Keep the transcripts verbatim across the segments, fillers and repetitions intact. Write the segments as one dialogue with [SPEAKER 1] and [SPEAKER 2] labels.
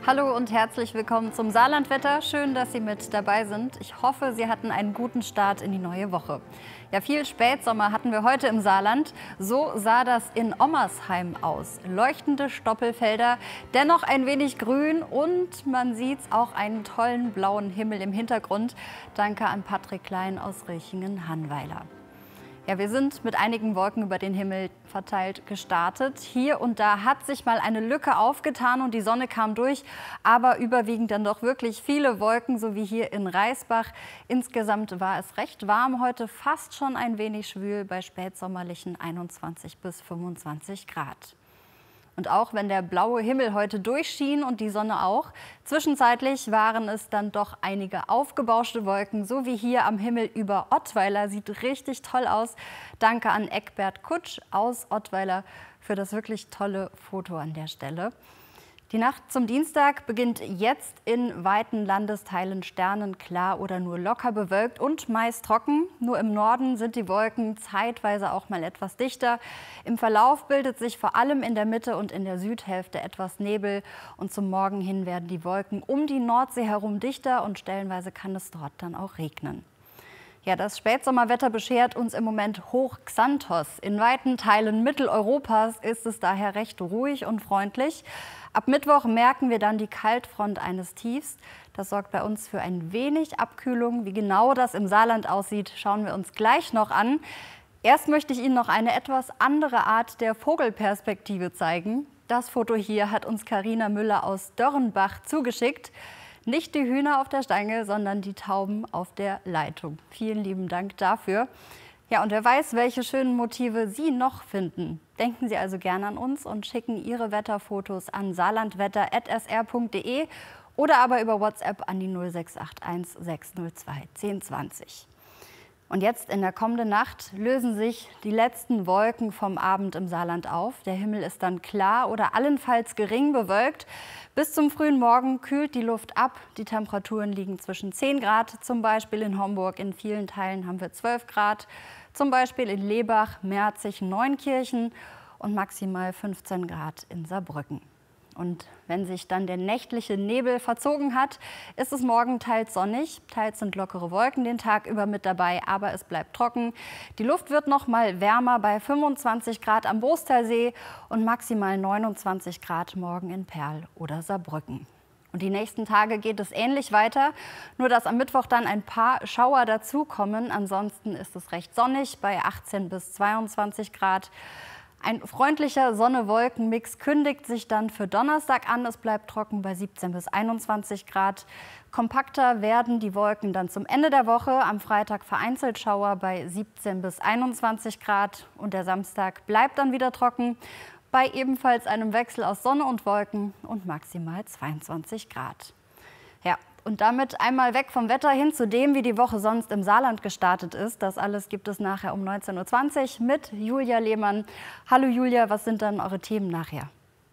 [SPEAKER 1] Hallo und herzlich willkommen zum Saarlandwetter. Schön, dass Sie mit dabei sind. Ich hoffe, Sie hatten einen guten Start in die neue Woche. Ja, viel Spätsommer hatten wir heute im Saarland. So sah das in Ommersheim aus. Leuchtende Stoppelfelder, dennoch ein wenig grün und man sieht auch einen tollen blauen Himmel im Hintergrund. Danke an Patrick Klein aus Rechingen-Hannweiler. Ja, wir sind mit einigen Wolken über den Himmel verteilt gestartet. Hier und da hat sich mal eine Lücke aufgetan und die Sonne kam durch, aber überwiegend dann doch wirklich viele Wolken, so wie hier in Reisbach. Insgesamt war es recht warm heute, fast schon ein wenig schwül bei spätsommerlichen einundzwanzig bis fünfundzwanzig Grad. Und auch wenn der blaue Himmel heute durchschien und die Sonne auch, zwischenzeitlich waren es dann doch einige aufgebauschte Wolken, so wie hier am Himmel über Ottweiler. Sieht richtig toll aus. Danke an Eckbert Kutsch aus Ottweiler für das wirklich tolle Foto an der Stelle. Die Nacht zum Dienstag beginnt jetzt in weiten Landesteilen sternenklar oder nur locker bewölkt und meist trocken. Nur im Norden sind die Wolken zeitweise auch mal etwas dichter. Im Verlauf bildet sich vor allem in der Mitte und in der Südhälfte etwas Nebel. Und zum Morgen hin werden die Wolken um die Nordsee herum dichter und stellenweise kann es dort dann auch regnen. Ja, das Spätsommerwetter beschert uns im Moment Hoch-Xanthos. In weiten Teilen Mitteleuropas ist es daher recht ruhig und freundlich. Ab Mittwoch merken wir dann die Kaltfront eines Tiefs. Das sorgt bei uns für ein wenig Abkühlung. Wie genau das im Saarland aussieht, schauen wir uns gleich noch an. Erst möchte ich Ihnen noch eine etwas andere Art der Vogelperspektive zeigen. Das Foto hier hat uns Carina Müller aus Dörrenbach zugeschickt. Nicht die Hühner auf der Stange, sondern die Tauben auf der Leitung. Vielen lieben Dank dafür. Ja, und wer weiß, welche schönen Motive Sie noch finden. Denken Sie also gerne an uns und schicken Ihre Wetterfotos an saarlandwetter at s r punkt d e oder aber über WhatsApp an die null sechs acht eins sechs null zwei zehn zwanzig. Und jetzt in der kommenden Nacht lösen sich die letzten Wolken vom Abend im Saarland auf. Der Himmel ist dann klar oder allenfalls gering bewölkt. Bis zum frühen Morgen kühlt die Luft ab. Die Temperaturen liegen zwischen zehn Grad, zum Beispiel in Homburg. In vielen Teilen haben wir zwölf Grad, zum Beispiel in Lebach, Merzig, Neunkirchen und maximal fünfzehn Grad in Saarbrücken. Und wenn sich dann der nächtliche Nebel verzogen hat, ist es morgen teils sonnig. Teils sind lockere Wolken den Tag über mit dabei, aber es bleibt trocken. Die Luft wird noch mal wärmer bei fünfundzwanzig Grad am Boostalsee und maximal neunundzwanzig Grad morgen in Perl oder Saarbrücken. Und die nächsten Tage geht es ähnlich weiter, nur dass am Mittwoch dann ein paar Schauer dazukommen. Ansonsten ist es recht sonnig bei achtzehn bis zweiundzwanzig Grad. Ein freundlicher Sonne-Wolken-Mix kündigt sich dann für Donnerstag an. Es bleibt trocken bei siebzehn bis einundzwanzig Grad. Kompakter werden die Wolken dann zum Ende der Woche. Am Freitag vereinzelt Schauer bei siebzehn bis einundzwanzig Grad. Und der Samstag bleibt dann wieder trocken bei ebenfalls einem Wechsel aus Sonne und Wolken und maximal zweiundzwanzig Grad. Ja. Und damit einmal weg vom Wetter hin zu dem, wie die Woche sonst im Saarland gestartet ist. Das alles gibt es nachher um neunzehn Uhr zwanzig mit Julia Lehmann. Hallo Julia, was sind dann eure Themen nachher?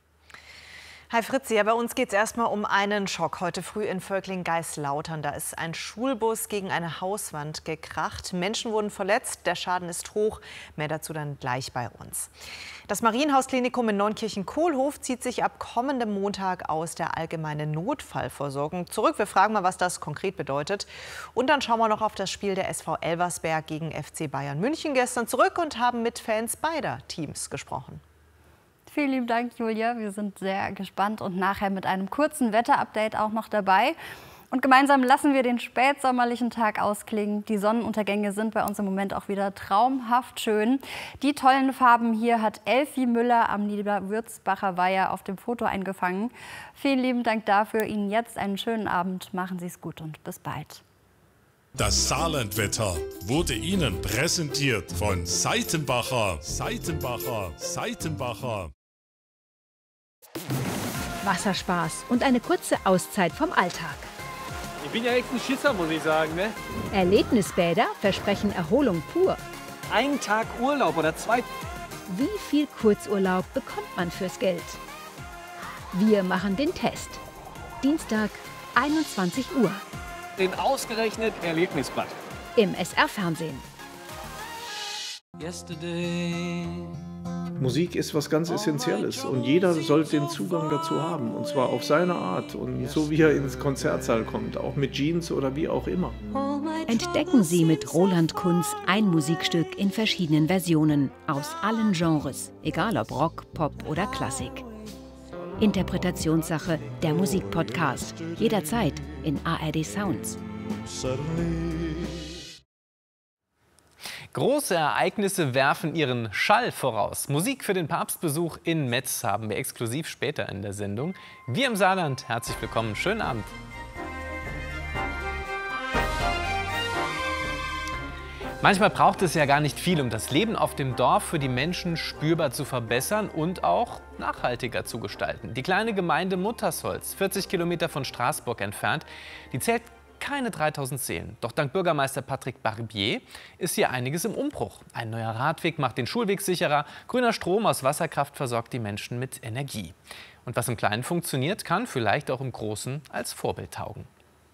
[SPEAKER 2] Hi Fritzi, ja, bei uns geht es erstmal um einen Schock. Heute früh in Völkling-Geislautern. Da ist ein Schulbus gegen eine Hauswand gekracht. Menschen wurden verletzt, der Schaden ist hoch. Mehr dazu dann gleich bei uns. Das Marienhausklinikum in Neunkirchen-Kohlhof zieht sich ab kommendem Montag aus der allgemeinen Notfallversorgung zurück. Wir fragen mal, was das konkret bedeutet. Und dann schauen wir noch auf das Spiel der S V Elversberg gegen F C Bayern München gestern zurück und haben mit Fans beider Teams gesprochen.
[SPEAKER 1] Vielen lieben Dank, Julia. Wir sind sehr gespannt und nachher mit einem kurzen Wetterupdate auch noch dabei. Und gemeinsam lassen wir den spätsommerlichen Tag ausklingen. Die Sonnenuntergänge sind bei uns im Moment auch wieder traumhaft schön. Die tollen Farben hier hat Elfi Müller am Niederwürzbacher Weiher auf dem Foto eingefangen. Vielen lieben Dank dafür. Ihnen jetzt einen schönen Abend. Machen Sie es gut und bis bald.
[SPEAKER 3] Das Saarlandwetter wurde Ihnen präsentiert von Seitenbacher, Seitenbacher, Seitenbacher.
[SPEAKER 4] Wasserspaß und eine kurze Auszeit vom Alltag.
[SPEAKER 5] Ich bin ja echt ein Schisser, muss ich sagen, ne?
[SPEAKER 4] Erlebnisbäder versprechen Erholung pur.
[SPEAKER 5] Ein Tag Urlaub oder zwei.
[SPEAKER 4] Wie viel Kurzurlaub bekommt man fürs Geld? Wir machen den Test. Dienstag, einundzwanzig Uhr.
[SPEAKER 5] Den ausgerechnet Erlebnisblatt.
[SPEAKER 4] Im S R-Fernsehen.
[SPEAKER 6] Yesterday Musik ist was ganz Essentielles und jeder soll den Zugang dazu haben, und zwar auf seine Art und so wie er ins Konzertsaal kommt, auch mit Jeans oder wie auch immer.
[SPEAKER 4] Entdecken Sie mit Roland Kunz ein Musikstück in verschiedenen Versionen, aus allen Genres, egal ob Rock, Pop oder Klassik. Interpretationssache, der Musikpodcast, jederzeit in A R D Sounds.
[SPEAKER 7] Große Ereignisse werfen ihren Schall voraus. Musik für den Papstbesuch in Metz haben wir exklusiv später in der Sendung. Wir im Saarland, herzlich willkommen, schönen Abend. Manchmal braucht es ja gar nicht viel, um das Leben auf dem Dorf für die Menschen spürbar zu verbessern und auch nachhaltiger zu gestalten. Die kleine Gemeinde Muttersholz, vierzig Kilometer von Straßburg entfernt, die zählt keine dreitausend Seelen. Doch dank Bürgermeister Patrick Barbier ist hier einiges im Umbruch. Ein neuer Radweg macht den Schulweg sicherer, grüner Strom aus Wasserkraft versorgt die Menschen mit Energie. Und was im Kleinen funktioniert, kann vielleicht auch im Großen als Vorbild taugen.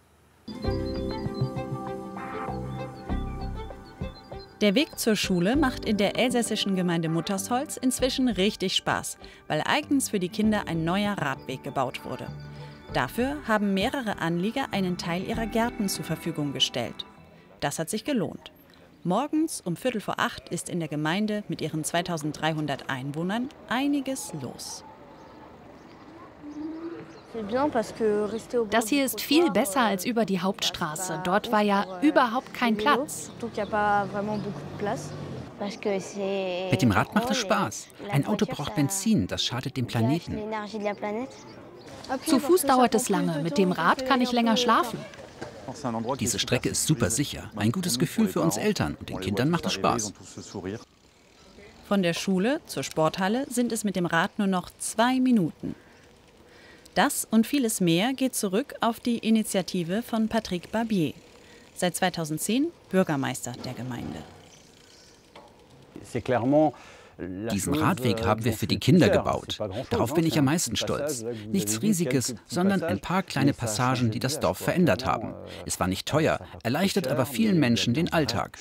[SPEAKER 8] Der Weg zur Schule macht in der elsässischen Gemeinde Muttersholz inzwischen richtig Spaß, weil eigens für die Kinder ein neuer Radweg gebaut wurde. Dafür haben mehrere Anlieger einen Teil ihrer Gärten zur Verfügung gestellt. Das hat sich gelohnt. Morgens um Viertel vor acht ist in der Gemeinde mit ihren zweitausenddreihundert Einwohnern einiges los.
[SPEAKER 9] Das hier ist viel besser als über die Hauptstraße. Dort war ja überhaupt kein Platz.
[SPEAKER 10] Mit dem Rad macht es Spaß. Ein Auto braucht Benzin, das schadet dem Planeten.
[SPEAKER 9] Zu Fuß dauert es lange, mit dem Rad kann ich länger schlafen.
[SPEAKER 10] Diese Strecke ist super sicher. Ein gutes Gefühl für uns Eltern und den Kindern macht es Spaß.
[SPEAKER 8] Von der Schule zur Sporthalle sind es mit dem Rad nur noch zwei Minuten. Das und vieles mehr geht zurück auf die Initiative von Patrick Barbier. Seit zweitausendzehn Bürgermeister der Gemeinde.
[SPEAKER 10] Diesen Radweg haben wir für die Kinder gebaut. Darauf bin ich am meisten stolz. Nichts Riesiges, sondern ein paar kleine Passagen, die das Dorf verändert haben. Es war nicht teuer, erleichtert aber vielen Menschen den Alltag.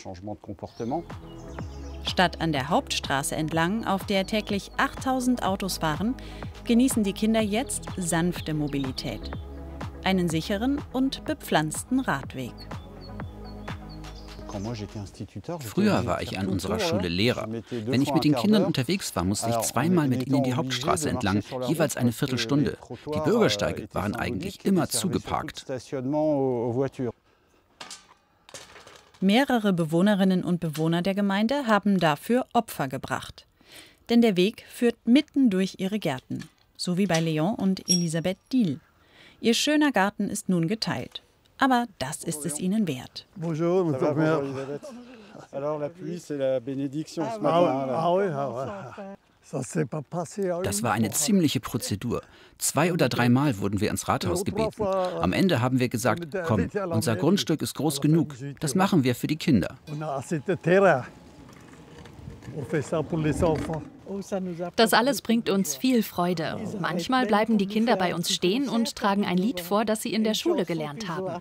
[SPEAKER 8] Statt an der Hauptstraße entlang, auf der täglich achttausend Autos fahren, genießen die Kinder jetzt sanfte Mobilität. Einen sicheren und bepflanzten Radweg.
[SPEAKER 10] Früher war ich an unserer Schule Lehrer. Wenn ich mit den Kindern unterwegs war, musste ich zweimal mit ihnen die Hauptstraße entlang, jeweils eine Viertelstunde. Die Bürgersteige waren eigentlich immer zugeparkt.
[SPEAKER 8] Mehrere Bewohnerinnen und Bewohner der Gemeinde haben dafür Opfer gebracht. Denn der Weg führt mitten durch ihre Gärten, so wie bei Leon und Elisabeth Diel. Ihr schöner Garten ist nun geteilt. Aber das ist es ihnen wert.
[SPEAKER 11] Bonjour, Madame Mère. Alors la pluie, c'est la bénédiction ce matin. Ah oui, ah oui.
[SPEAKER 10] Das war eine ziemliche Prozedur. Zwei oder dreimal wurden wir ins Rathaus gebeten. Am Ende haben wir gesagt, komm, unser Grundstück ist groß genug. Das machen wir für die Kinder.
[SPEAKER 9] Das alles bringt uns viel Freude. Manchmal bleiben die Kinder bei uns stehen und tragen ein Lied vor, das sie in der Schule gelernt haben.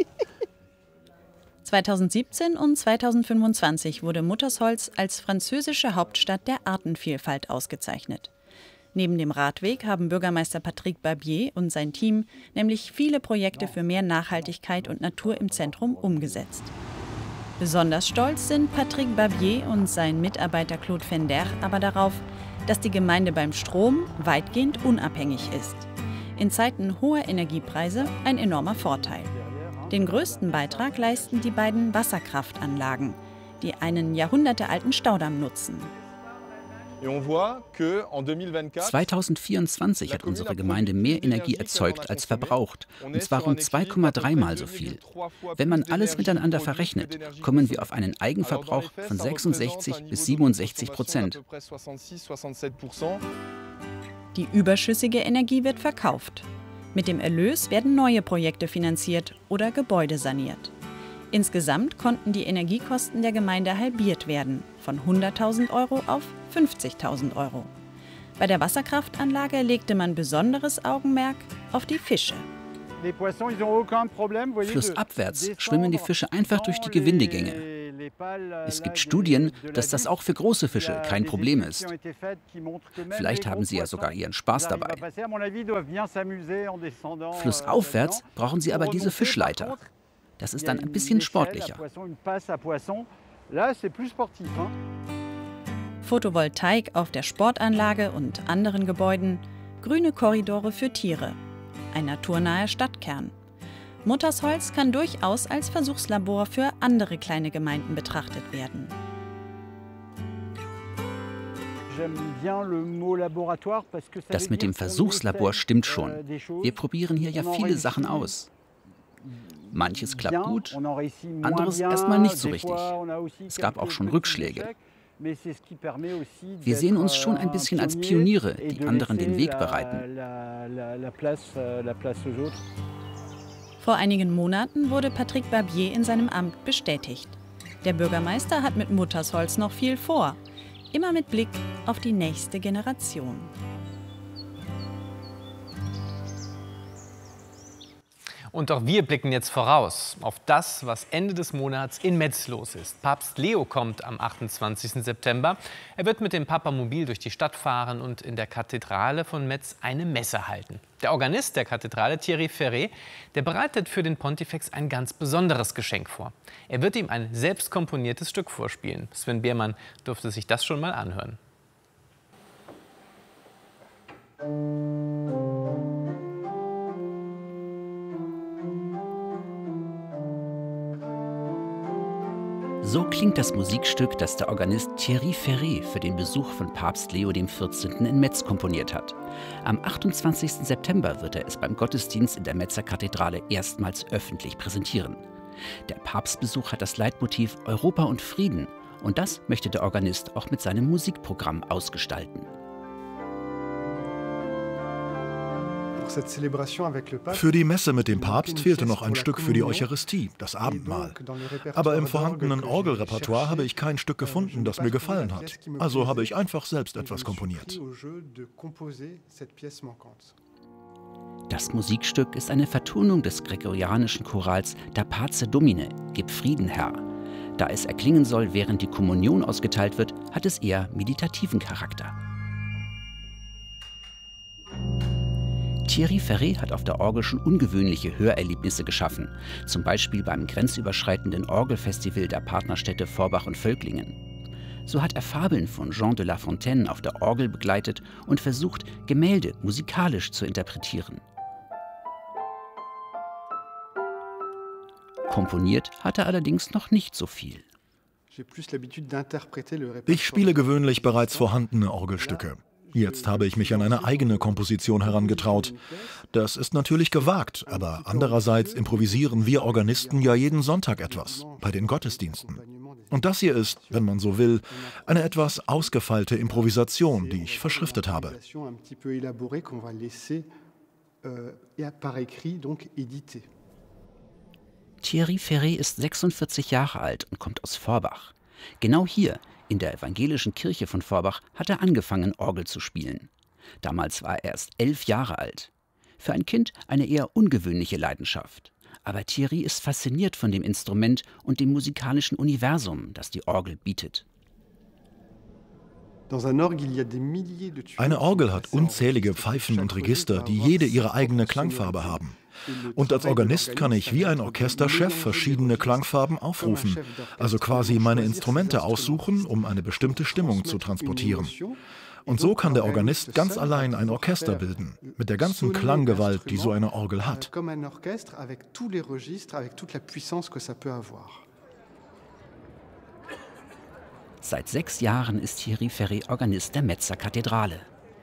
[SPEAKER 8] zweitausendsiebzehn und zweitausendfünfundzwanzig wurde Muttersholz als französische Hauptstadt der Artenvielfalt ausgezeichnet. Neben dem Radweg haben Bürgermeister Patrick Barbier und sein Team nämlich viele Projekte für mehr Nachhaltigkeit und Natur im Zentrum umgesetzt. Besonders stolz sind Patrick Barbier und sein Mitarbeiter Claude Fender aber darauf, dass die Gemeinde beim Strom weitgehend unabhängig ist. In Zeiten hoher Energiepreise ein enormer Vorteil. Den größten Beitrag leisten die beiden Wasserkraftanlagen, die einen jahrhundertealten Staudamm nutzen.
[SPEAKER 10] zweitausendvierundzwanzig hat unsere Gemeinde mehr Energie erzeugt als verbraucht, und zwar rund zwei Komma drei Mal so viel. Wenn man alles miteinander verrechnet, kommen wir auf einen Eigenverbrauch von sechsundsechzig bis siebenundsechzig Prozent.
[SPEAKER 8] Die überschüssige Energie wird verkauft. Mit dem Erlös werden neue Projekte finanziert oder Gebäude saniert. Insgesamt konnten die Energiekosten der Gemeinde halbiert werden, von hunderttausend Euro auf fünfzigtausend Euro. Bei der Wasserkraftanlage legte man besonderes Augenmerk auf die Fische.
[SPEAKER 10] Flussabwärts schwimmen die Fische einfach durch die Gewindegänge. Es gibt Studien, dass das auch für große Fische kein Problem ist. Vielleicht haben sie ja sogar ihren Spaß dabei. Flussaufwärts brauchen sie aber diese Fischleiter. Das ist dann ein bisschen sportlicher.
[SPEAKER 8] Photovoltaik auf der Sportanlage und anderen Gebäuden, grüne Korridore für Tiere, ein naturnaher Stadtkern. Muttersholz kann durchaus als Versuchslabor für andere kleine Gemeinden betrachtet werden.
[SPEAKER 10] Das mit dem Versuchslabor stimmt schon. Wir probieren hier ja viele Sachen aus. Manches klappt gut, anderes erstmal nicht so richtig. Es gab auch schon Rückschläge. Wir sehen uns schon ein bisschen als Pioniere, die anderen den Weg bereiten.
[SPEAKER 8] Vor einigen Monaten wurde Patrick Barbier in seinem Amt bestätigt. Der Bürgermeister hat mit Muttersholz noch viel vor, immer mit Blick auf die nächste Generation.
[SPEAKER 7] Und auch wir blicken jetzt voraus auf das, was Ende des Monats in Metz los ist. Papst Leo kommt am achtundzwanzigsten September. Er wird mit dem Papamobil durch die Stadt fahren und in der Kathedrale von Metz eine Messe halten. Der Organist der Kathedrale, Thierry Ferré, der bereitet für den Pontifex ein ganz besonderes Geschenk vor. Er wird ihm ein selbst komponiertes Stück vorspielen. Sven Biermann durfte sich das schon mal anhören.
[SPEAKER 10] So klingt das Musikstück, das der Organist Thierry Ferré für den Besuch von Papst Leo der vierzehnten in Metz komponiert hat. Am achtundzwanzigsten September wird er es beim Gottesdienst in der Metzer Kathedrale erstmals öffentlich präsentieren. Der Papstbesuch hat das Leitmotiv Europa und Frieden, und das möchte der Organist auch mit seinem Musikprogramm ausgestalten.
[SPEAKER 12] Für die Messe mit dem Papst fehlte noch ein Stück für die Eucharistie, das Abendmahl. Aber im vorhandenen Orgelrepertoire habe ich kein Stück gefunden, das mir gefallen hat. Also habe ich einfach selbst etwas komponiert.
[SPEAKER 10] Das Musikstück ist eine Vertonung des gregorianischen Chorals Da Pace Domine, Gib Frieden, Herr. Da es erklingen soll, während die Kommunion ausgeteilt wird, hat es eher meditativen Charakter. Thierry Ferré hat auf der Orgel schon ungewöhnliche Hörerlebnisse geschaffen, zum Beispiel beim grenzüberschreitenden Orgelfestival der Partnerstädte Forbach und Völklingen. So hat er Fabeln von Jean de La Fontaine auf der Orgel begleitet und versucht, Gemälde musikalisch zu interpretieren. Komponiert hat er allerdings noch nicht so viel.
[SPEAKER 12] Ich spiele gewöhnlich bereits vorhandene Orgelstücke. Jetzt habe ich mich an eine eigene Komposition herangetraut. Das ist natürlich gewagt, aber andererseits improvisieren wir Organisten ja jeden Sonntag etwas, bei den Gottesdiensten. Und das hier ist, wenn man so will, eine etwas ausgefeilte Improvisation, die ich verschriftet habe.
[SPEAKER 10] Thierry Ferré ist sechsundvierzig Jahre alt und kommt aus Forbach. Genau hier, in der evangelischen Kirche von Forbach, hat er angefangen, Orgel zu spielen. Damals war er erst elf Jahre alt. Für ein Kind eine eher ungewöhnliche Leidenschaft. Aber Thierry ist fasziniert von dem Instrument und dem musikalischen Universum, das die Orgel bietet.
[SPEAKER 12] Eine Orgel hat unzählige Pfeifen und Register, die jede ihre eigene Klangfarbe haben. Und als Organist kann ich wie ein Orchesterchef verschiedene Klangfarben aufrufen, also quasi meine Instrumente aussuchen, um eine bestimmte Stimmung zu transportieren. Und so kann der Organist ganz allein ein Orchester bilden, mit der ganzen Klanggewalt, die so eine Orgel hat.
[SPEAKER 10] Seit sechs Jahren ist Thierry Ferré Organist der Metzer Kathedrale.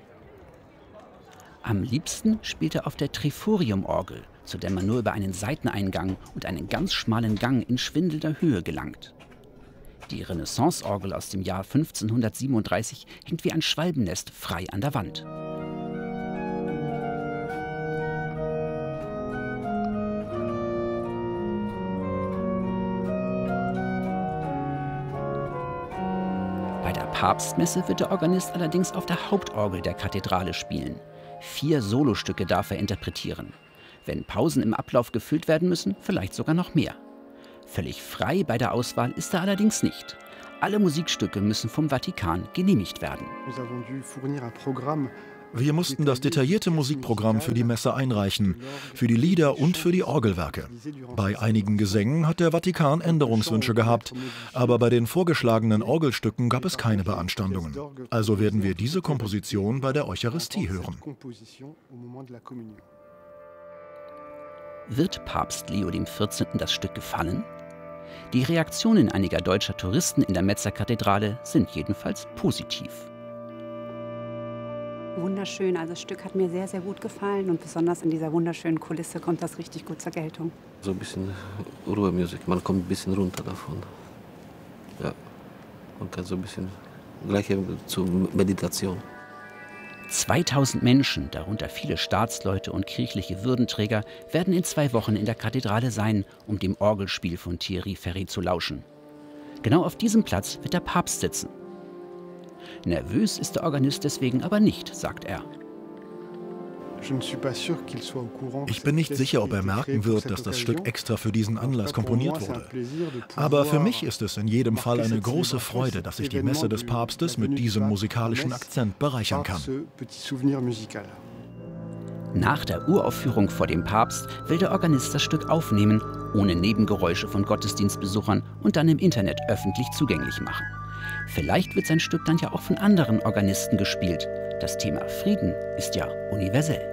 [SPEAKER 10] Am liebsten spielt er auf der Triforium-Orgel, zu der man nur über einen Seiteneingang und einen ganz schmalen Gang in schwindelnder Höhe gelangt. Die Renaissance-Orgel aus dem Jahr fünfzehnhundertsiebenunddreißig hängt wie ein Schwalbennest frei an der Wand. Bei der Papstmesse wird der Organist allerdings auf der Hauptorgel der Kathedrale spielen. Vier Solostücke darf er interpretieren. Wenn Pausen im Ablauf gefüllt werden müssen, vielleicht sogar noch mehr. Völlig frei bei der Auswahl ist er allerdings nicht. Alle Musikstücke müssen vom Vatikan genehmigt werden.
[SPEAKER 12] Wir mussten das detaillierte Musikprogramm für die Messe einreichen, für die Lieder und für die Orgelwerke. Bei einigen Gesängen hat der Vatikan Änderungswünsche gehabt, aber bei den vorgeschlagenen Orgelstücken gab es keine Beanstandungen. Also werden wir diese Komposition bei der Eucharistie hören.
[SPEAKER 10] Wird Papst Leo der vierzehnte. Das Stück gefallen? Die Reaktionen einiger deutscher Touristen in der Metzer Kathedrale sind jedenfalls positiv.
[SPEAKER 13] Wunderschön, also das Stück hat mir sehr, sehr gut gefallen und besonders in dieser wunderschönen Kulisse kommt das richtig gut zur Geltung.
[SPEAKER 14] So ein bisschen Ruhemusik, man kommt ein bisschen runter davon. Ja, man kann so ein bisschen gleich zur Meditation.
[SPEAKER 10] zweitausend Menschen, darunter viele Staatsleute und kirchliche Würdenträger, werden in zwei Wochen in der Kathedrale sein, um dem Orgelspiel von Thierry Ferry zu lauschen. Genau auf diesem Platz wird der Papst sitzen. Nervös ist der Organist deswegen aber nicht, sagt er.
[SPEAKER 12] Ich bin nicht sicher, ob er merken wird, dass das Stück extra für diesen Anlass komponiert wurde. Aber für mich ist es in jedem Fall eine große Freude, dass ich die Messe des Papstes mit diesem musikalischen Akzent bereichern kann.
[SPEAKER 10] Nach der Uraufführung vor dem Papst will der Organist das Stück aufnehmen, ohne Nebengeräusche von Gottesdienstbesuchern und dann im Internet öffentlich zugänglich machen. Vielleicht wird sein Stück dann ja auch von anderen Organisten gespielt. Das Thema Frieden ist ja universell.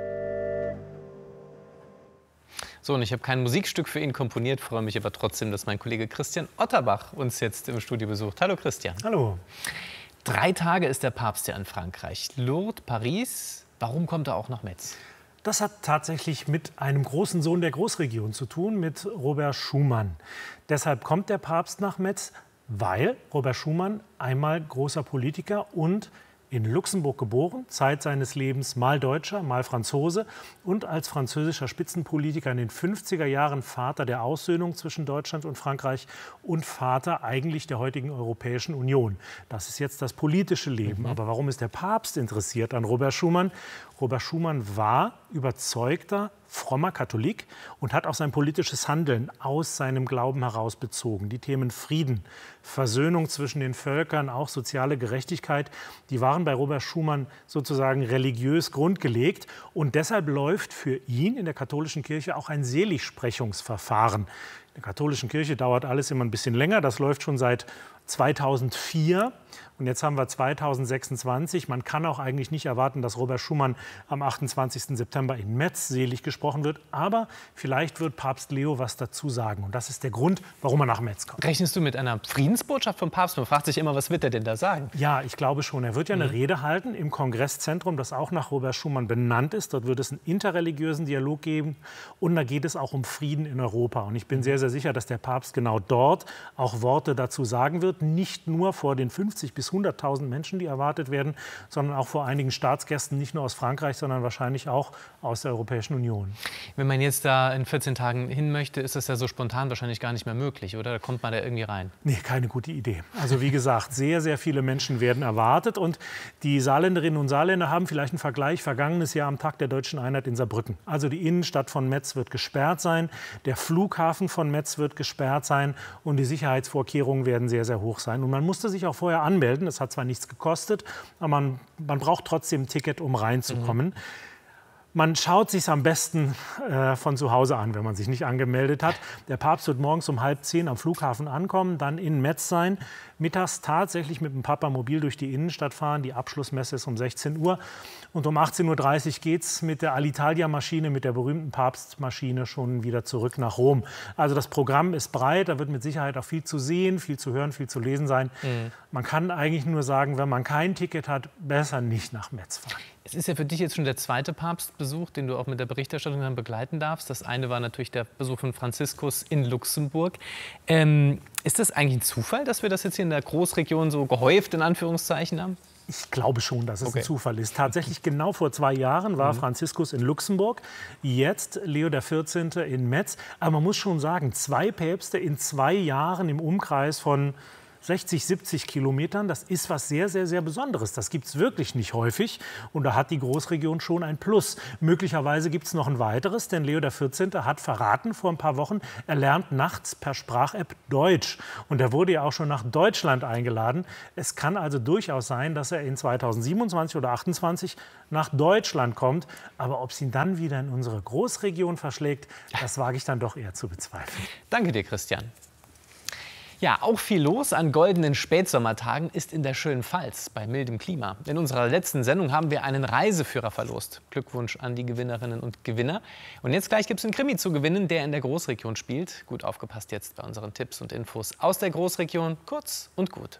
[SPEAKER 7] So, und ich habe kein Musikstück für ihn komponiert, freue mich aber trotzdem, dass mein Kollege Christian Otterbach uns jetzt im Studio besucht. Hallo Christian.
[SPEAKER 15] Hallo.
[SPEAKER 7] Drei Tage ist der Papst ja in Frankreich. Lourdes, Paris. Warum kommt er auch nach Metz?
[SPEAKER 15] Das hat tatsächlich mit einem großen Sohn der Großregion zu tun, mit Robert Schuman. Deshalb kommt der Papst nach Metz, weil Robert Schuman einmal großer Politiker und in Luxemburg geboren, Zeit seines Lebens mal Deutscher, mal Franzose und als französischer Spitzenpolitiker in den fünfziger Jahren Vater der Aussöhnung zwischen Deutschland und Frankreich und Vater eigentlich der heutigen Europäischen Union. Das ist jetzt das politische Leben. Mhm. Aber warum ist der Papst interessiert an Robert Schuman? Robert Schuman war überzeugter, frommer Katholik und hat auch sein politisches Handeln aus seinem Glauben heraus bezogen. Die Themen Frieden, Versöhnung zwischen den Völkern, auch soziale Gerechtigkeit, die waren bei Robert Schuman sozusagen religiös grundgelegt. Und deshalb läuft für ihn in der katholischen Kirche auch ein Seligsprechungsverfahren. In der katholischen Kirche dauert alles immer ein bisschen länger. Das läuft schon seit zweitausendvier. Und jetzt haben wir zweitausendsechsundzwanzig. Man kann auch eigentlich nicht erwarten, dass Robert Schuman am achtundzwanzigsten September in Metz selig gesprochen wird. Aber vielleicht wird Papst Leo was dazu sagen. Und das ist der Grund, warum er nach Metz kommt.
[SPEAKER 7] Rechnest du mit einer Friedensbotschaft vom Papst? Man fragt sich immer, was wird er denn da sagen?
[SPEAKER 15] Ja, ich glaube schon. Er wird ja eine
[SPEAKER 7] Mhm.
[SPEAKER 15] Rede halten im Kongresszentrum, das auch nach Robert Schuman benannt ist. Dort wird es einen interreligiösen Dialog geben. Und da geht es auch um Frieden in Europa. Und ich bin sehr, sehr sicher, dass der Papst genau dort auch Worte dazu sagen wird. Nicht nur vor den fünfzig bis hunderttausend Menschen, die erwartet werden, sondern auch vor einigen Staatsgästen, nicht nur aus Frankreich, sondern wahrscheinlich auch aus der Europäischen Union.
[SPEAKER 7] Wenn man jetzt da in vierzehn Tagen hin möchte, ist das ja so spontan wahrscheinlich gar nicht mehr möglich, oder? Da kommt man da irgendwie rein.
[SPEAKER 15] Nee, keine gute Idee. Also wie gesagt, sehr, sehr viele Menschen werden erwartet. Und die Saarländerinnen und Saarländer haben vielleicht einen Vergleich. Vergangenes Jahr am Tag der Deutschen Einheit in Saarbrücken. Also die Innenstadt von Metz wird gesperrt sein, der Flughafen von Metz wird gesperrt sein und die Sicherheitsvorkehrungen werden sehr, sehr hoch sein. Und man musste sich auch vorher anmelden. Das hat zwar nichts gekostet, aber man, man braucht trotzdem ein Ticket, um reinzukommen. Mhm. Man schaut sich am besten äh, von zu Hause an, wenn man sich nicht angemeldet hat. Der Papst wird morgens um halb zehn am Flughafen ankommen, dann in Metz sein, mittags tatsächlich mit dem Papamobil durch die Innenstadt fahren. Die Abschlussmesse ist um sechzehn Uhr. Und um achtzehn Uhr dreißig geht es mit der Alitalia-Maschine, mit der berühmten Papstmaschine, schon wieder zurück nach Rom. Also das Programm ist breit, da wird mit Sicherheit auch viel zu sehen, viel zu hören, viel zu lesen sein. Mhm. Man kann eigentlich nur sagen, wenn man kein Ticket hat, besser nicht nach Metz fahren.
[SPEAKER 7] Es ist ja für dich jetzt schon der zweite Papstbesuch, den du auch mit der Berichterstattung dann begleiten darfst. Das eine war natürlich der Besuch von Franziskus in Luxemburg. Ähm, ist das eigentlich ein Zufall, dass wir das jetzt hier in der Großregion so gehäuft in Anführungszeichen haben?
[SPEAKER 15] Ich glaube schon, dass es
[SPEAKER 7] Okay.
[SPEAKER 15] ein Zufall ist. Tatsächlich genau vor zwei Jahren war
[SPEAKER 7] Mhm.
[SPEAKER 15] Franziskus in Luxemburg, jetzt Leo der vierzehnte in Metz. Aber man muss schon sagen, zwei Päpste in zwei Jahren im Umkreis von sechzig, siebzig Kilometern. Das ist was sehr, sehr, sehr Besonderes. Das gibt es wirklich nicht häufig. Und da hat die Großregion schon ein Plus. Möglicherweise gibt es noch ein weiteres, denn Leo der vierzehnte hat verraten vor ein paar Wochen, er lernt nachts per Sprach-App Deutsch. Und er wurde ja auch schon nach Deutschland eingeladen. Es kann also durchaus sein, dass er in zweitausendsiebenundzwanzig oder achtundzwanzig nach Deutschland kommt. Aber ob es ihn dann wieder in unsere Großregion verschlägt, das wage ich dann doch eher zu bezweifeln.
[SPEAKER 7] Danke dir, Christian. Ja, auch viel los an goldenen Spätsommertagen ist in der schönen Pfalz bei mildem Klima. In unserer letzten Sendung haben wir einen Reiseführer verlost. Glückwunsch an die Gewinnerinnen und Gewinner. Und jetzt gleich gibt es einen Krimi zu gewinnen, der in der Großregion spielt. Gut aufgepasst jetzt bei unseren Tipps und Infos aus der Großregion. Kurz und gut.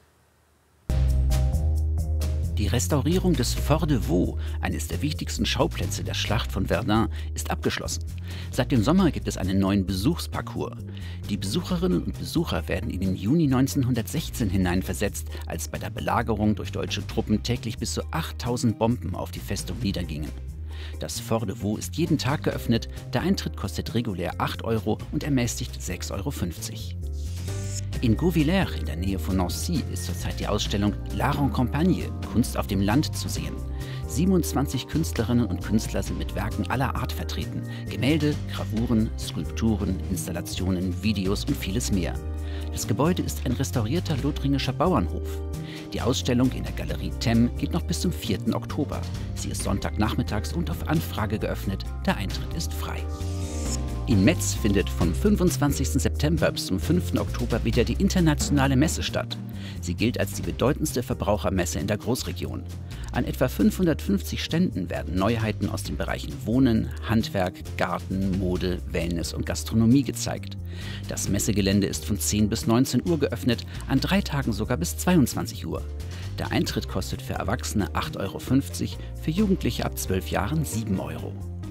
[SPEAKER 10] Die Restaurierung des Fort de Vaux, eines der wichtigsten Schauplätze der Schlacht von Verdun, ist abgeschlossen. Seit dem Sommer gibt es einen neuen Besuchsparcours. Die Besucherinnen und Besucher werden in den Juni neunzehnhundertsechzehn hineinversetzt, als bei der Belagerung durch deutsche Truppen täglich bis zu achttausend Bomben auf die Festung niedergingen. Das Fort de Vaux ist jeden Tag geöffnet, der Eintritt kostet regulär acht Euro und ermäßigt sechs Euro fünfzig. In Gauvillers, in der Nähe von Nancy, ist zurzeit die Ausstellung L'Art en Campagne, Kunst auf dem Land, zu sehen. siebenundzwanzig Künstlerinnen und Künstler sind mit Werken aller Art vertreten. Gemälde, Gravuren, Skulpturen, Installationen, Videos und vieles mehr. Das Gebäude ist ein restaurierter lothringischer Bauernhof. Die Ausstellung in der Galerie Thème geht noch bis zum vierten Oktober. Sie ist Sonntagnachmittags und auf Anfrage geöffnet. Der Eintritt ist frei. In Metz findet vom fünfundzwanzigsten September bis zum fünften Oktober wieder die internationale Messe statt. Sie gilt als die bedeutendste Verbrauchermesse in der Großregion. An etwa fünfhundertfünfzig Ständen werden Neuheiten aus den Bereichen Wohnen, Handwerk, Garten, Mode, Wellness und Gastronomie gezeigt. Das Messegelände ist von zehn bis neunzehn Uhr geöffnet, an drei Tagen sogar bis zweiundzwanzig Uhr. Der Eintritt kostet für Erwachsene acht Euro fünfzig, für Jugendliche ab zwölf Jahren sieben Euro.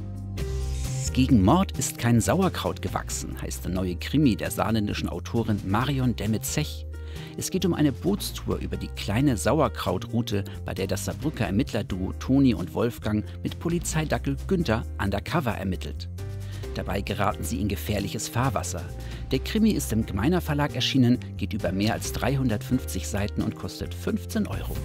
[SPEAKER 10] Gegen Mord ist kein Sauerkraut gewachsen, heißt der neue Krimi der saarländischen Autorin Marion Demme-Zech. Es geht um eine Bootstour über die kleine Sauerkrautroute, bei der das Saarbrücker Ermittlerduo Toni und Wolfgang mit Polizeidackel Günther undercover ermittelt. Dabei geraten sie in gefährliches Fahrwasser. Der Krimi ist im Gmeiner Verlag erschienen, geht über mehr als dreihundertfünfzig Seiten und kostet fünfzehn Euro.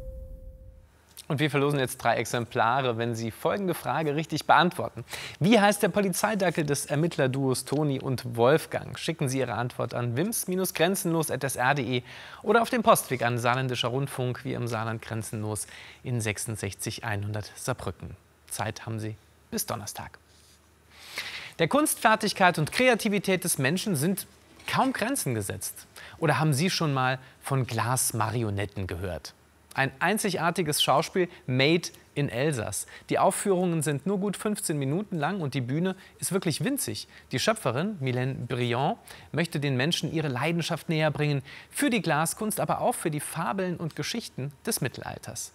[SPEAKER 7] Und wir verlosen jetzt drei Exemplare, wenn Sie folgende Frage richtig beantworten. Wie heißt der Polizeidackel des Ermittlerduos Toni und Wolfgang? Schicken Sie Ihre Antwort an wims grenzenlos at s r punkt de oder auf dem Postweg an Saarländischer Rundfunk, wie im Saarland Grenzenlos in sechsundsechzig hundert Saarbrücken. Zeit haben Sie bis Donnerstag. Der Kunstfertigkeit und Kreativität des Menschen sind kaum Grenzen gesetzt. Oder haben Sie schon mal von Glasmarionetten gehört? Ein einzigartiges Schauspiel made in Elsass. Die Aufführungen sind nur gut fünfzehn Minuten lang und die Bühne ist wirklich winzig. Die Schöpferin, Mylène Briand, möchte den Menschen ihre Leidenschaft näher bringen. Für die Glaskunst, aber auch für die Fabeln und Geschichten des Mittelalters.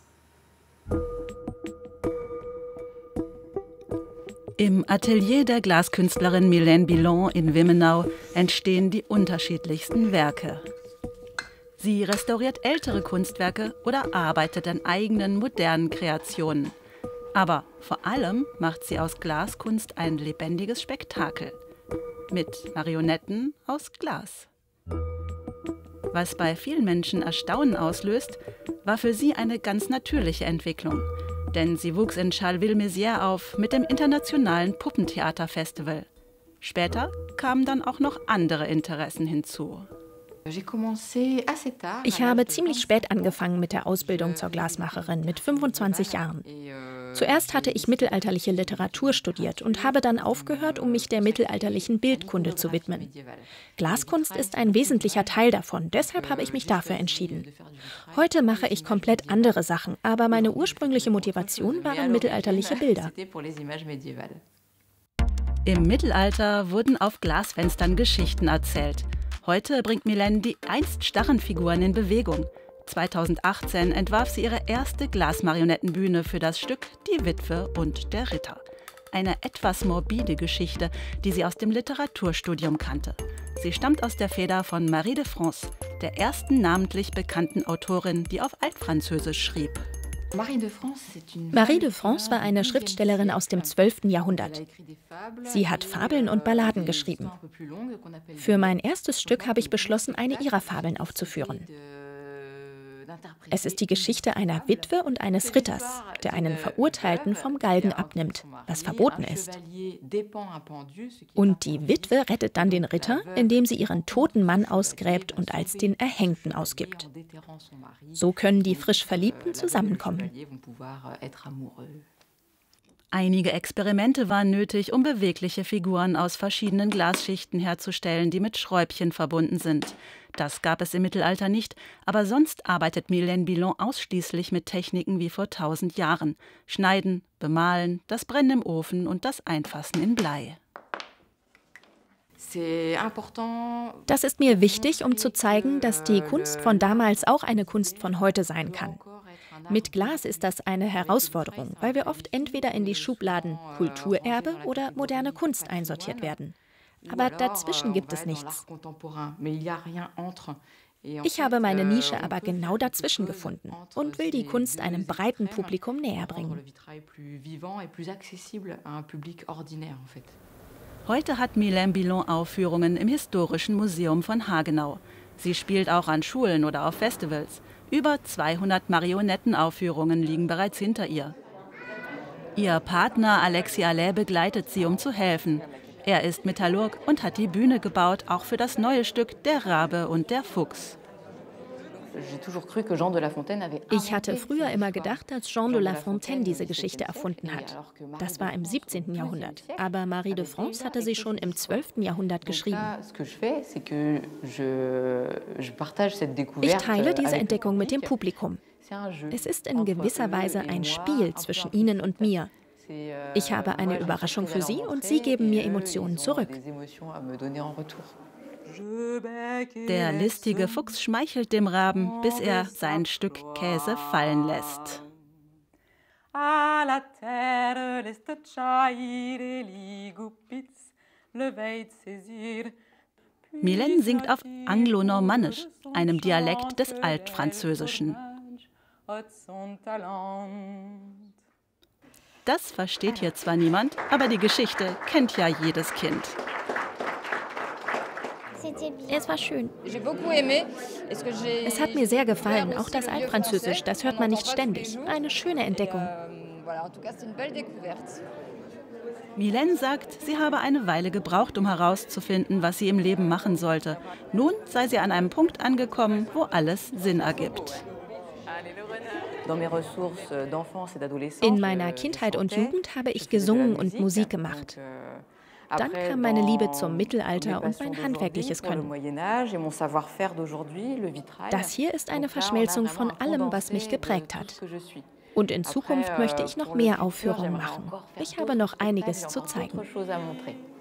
[SPEAKER 8] Im Atelier der Glaskünstlerin Mylène Briand in Wimmenau entstehen die unterschiedlichsten Werke. Sie restauriert ältere Kunstwerke oder arbeitet an eigenen modernen Kreationen. Aber vor allem macht sie aus Glaskunst ein lebendiges Spektakel. Mit Marionetten aus Glas. Was bei vielen Menschen Erstaunen auslöst, war für sie eine ganz natürliche Entwicklung. Denn sie wuchs in Charleville-Mézières auf mit dem Internationalen Puppentheaterfestival. Später kamen dann auch noch andere Interessen hinzu.
[SPEAKER 9] Ich habe ziemlich spät angefangen mit der Ausbildung zur Glasmacherin, mit fünfundzwanzig Jahren. Zuerst hatte ich mittelalterliche Literatur studiert und habe dann aufgehört, um mich der mittelalterlichen Bildkunde zu widmen. Glaskunst ist ein wesentlicher Teil davon, deshalb habe ich mich dafür entschieden. Heute mache ich komplett andere Sachen, aber meine ursprüngliche Motivation waren mittelalterliche Bilder.
[SPEAKER 8] Im Mittelalter wurden auf Glasfenstern Geschichten erzählt. Heute bringt Mylène die einst starren Figuren in Bewegung. zweitausendachtzehn entwarf sie ihre erste Glasmarionettenbühne für das Stück Die Witwe und der Ritter. Eine etwas morbide Geschichte, die sie aus dem Literaturstudium kannte. Sie stammt aus der Feder von Marie de France, der ersten namentlich bekannten Autorin, die auf Altfranzösisch schrieb.
[SPEAKER 9] Marie de France war eine Schriftstellerin aus dem zwölften Jahrhundert. Sie hat Fabeln und Balladen geschrieben. Für mein erstes Stück habe ich beschlossen, eine ihrer Fabeln aufzuführen. Es ist die Geschichte einer Witwe und eines Ritters, der einen Verurteilten vom Galgen abnimmt, was verboten ist. Und die Witwe rettet dann den Ritter, indem sie ihren toten Mann ausgräbt und als den Erhängten ausgibt. So können die frisch Verliebten zusammenkommen.
[SPEAKER 8] Einige Experimente waren nötig, um bewegliche Figuren aus verschiedenen Glasschichten herzustellen, die mit Schräubchen verbunden sind. Das gab es im Mittelalter nicht, aber sonst arbeitet Mylène Billon ausschließlich mit Techniken wie vor tausend Jahren. Schneiden, bemalen, das Brennen im Ofen und das Einfassen in Blei.
[SPEAKER 9] Das ist mir wichtig, um zu zeigen, dass die Kunst von damals auch eine Kunst von heute sein kann. Mit Glas ist das eine Herausforderung, weil wir oft entweder in die Schubladen Kulturerbe oder moderne Kunst einsortiert werden. Aber dazwischen gibt es nichts. Ich habe meine Nische aber genau dazwischen gefunden und will die Kunst einem breiten Publikum näher bringen.
[SPEAKER 8] Heute hat Mylène Billon Aufführungen im Historischen Museum von Hagenau. Sie spielt auch an Schulen oder auf Festivals. Über zweihundert Marionettenaufführungen liegen bereits hinter ihr. Ihr Partner Alexis Allais begleitet sie, um zu helfen. Er ist Metallurg und hat die Bühne gebaut, auch für das neue Stück Der Rabe und der Fuchs.
[SPEAKER 9] Ich hatte früher immer gedacht, dass Jean de La Fontaine diese Geschichte erfunden hat. Das war im siebzehnten Jahrhundert. Aber Marie de France hatte sie schon im zwölften Jahrhundert geschrieben. Ich teile diese Entdeckung mit dem Publikum. Es ist in gewisser Weise ein Spiel zwischen ihnen und mir. Ich habe eine Überraschung für sie und sie geben mir Emotionen zurück.
[SPEAKER 8] Der listige Fuchs schmeichelt dem Raben, bis er sein Stück Käse fallen lässt. Mylène singt auf Anglo-Normannisch, einem Dialekt des Altfranzösischen. Das versteht hier zwar niemand, aber die Geschichte kennt ja jedes Kind.
[SPEAKER 9] Es war schön. Es hat mir sehr gefallen, auch das Altfranzösisch, das hört man nicht ständig. Eine schöne Entdeckung.
[SPEAKER 8] Mylène sagt, sie habe eine Weile gebraucht, um herauszufinden, was sie im Leben machen sollte. Nun sei sie an einem Punkt angekommen, wo alles Sinn ergibt.
[SPEAKER 9] In meiner Kindheit und Jugend habe ich gesungen und Musik gemacht. Dann kam meine Liebe zum Mittelalter und mein handwerkliches Können. Das hier ist eine Verschmelzung von allem, was mich geprägt hat. Und in Zukunft möchte ich noch mehr Aufführungen machen. Ich habe noch einiges zu zeigen.